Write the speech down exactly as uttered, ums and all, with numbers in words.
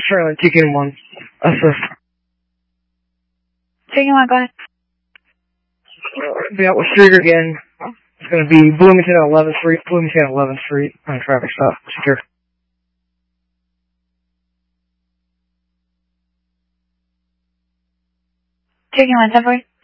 Charlie, chicken one. Assist. Chicken one, go ahead. Uh, be out with Streeter again. It's going to be Bloomington at eleventh Street, Bloomington at eleventh Street on a traffic stop. Secure. Chicken one, ten for you.